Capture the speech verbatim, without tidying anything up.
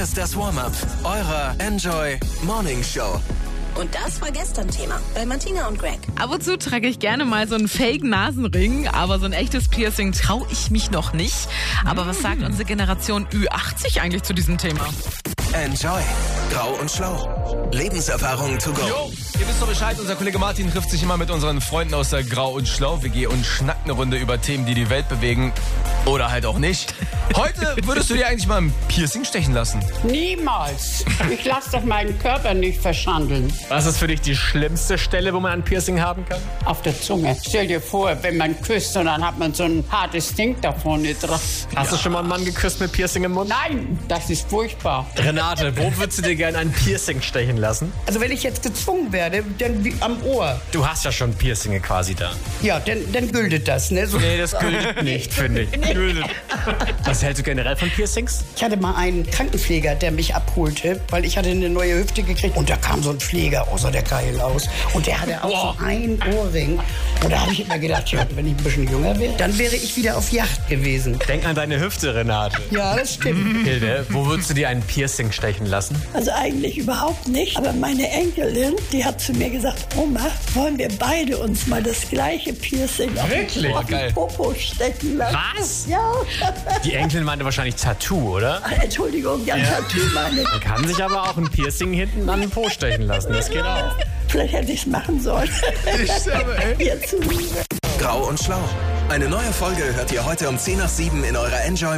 ist das Warm-up eurer Enjoy Morning Show. Und das war gestern Thema bei Martina und Greg. Ab und zu trage ich gerne mal so einen Fake-Nasenring, aber so ein echtes Piercing traue ich mich noch nicht. Aber was sagt unsere Generation Ü achtzig eigentlich zu diesem Thema? Enjoy. Grau und Schlau. Lebenserfahrung to go. Jo, ihr wisst doch Bescheid, unser Kollege Martin trifft sich immer mit unseren Freunden aus der Grau und Schlau W G und schnackt eine Runde über Themen, die die Welt bewegen. Oder halt auch nicht. Heute würdest du dir eigentlich mal ein Piercing stechen lassen? Niemals. Ich lasse doch meinen Körper nicht verschandeln. Was ist für dich die schlimmste Stelle, wo man ein Piercing haben kann? Auf der Zunge. Stell dir vor, wenn man küsst und dann hat man so ein hartes Ding da vorne drauf. Hast du schon mal einen Mann geküsst mit Piercing im Mund? Nein, das ist furchtbar. Renate, wo würdest du dir gerne ein Piercing stechen lassen? Also wenn ich jetzt gezwungen werde, dann wie am Ohr. Du hast ja schon Piercinge quasi da. Ja, dann, dann gültet das, ne? So. Nee, das gilt nicht, finde ich. Gültet. Was hältst du generell von Piercings? Ich hatte mal einen Krankenpfleger, der mich abholte, weil ich hatte eine neue Hüfte gekriegt. Und da kam so ein Pfleger außer der geil aus. Und der hatte auch so einen Ohrring. Und da habe ich immer gedacht, ja, wenn ich ein bisschen jünger wäre, dann wäre ich wieder auf Yacht gewesen. Denk an deine Hüfte, Renate. Ja, das stimmt. Hilde, wo würdest du dir ein Piercing stechen lassen? Also eigentlich überhaupt nicht. Aber meine Enkelin, die hat zu mir gesagt, Oma, wollen wir beide uns mal das gleiche Piercing auf Wirklich? den Geil. Popo stechen lassen? Was? Ja. Die Enkelin meinte wahrscheinlich Tattoo, oder? Ach, Entschuldigung, ja, Tattoo meine ich. Man kann sich aber auch ein Piercing hinten an den Po stechen lassen. Das geht auch. Vielleicht hätte ich es machen sollen. Ich sterbe, ey. Hier zu. Grau und Schlau. Eine neue Folge hört ihr heute um zehn nach sieben in eurer Enjoy